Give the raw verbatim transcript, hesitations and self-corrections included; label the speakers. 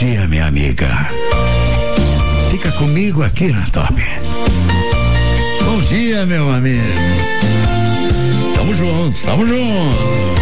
Speaker 1: dia, minha amiga. Fica comigo aqui na Top. Bom dia, meu amigo. Tamo junto, tamo junto.